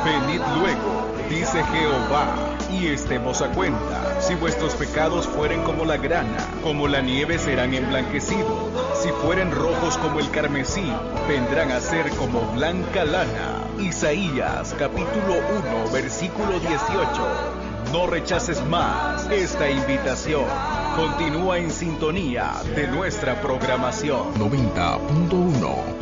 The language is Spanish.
Venid luego, dice Jehová, y estemos a cuenta. Si vuestros pecados fueren como la grana, como la nieve serán emblanquecidos. Si fueren rojos como el carmesí, vendrán a ser como blanca lana. Isaías capítulo 1, versículo 18. No rechaces más esta invitación. Continúa en sintonía de nuestra programación. 90.1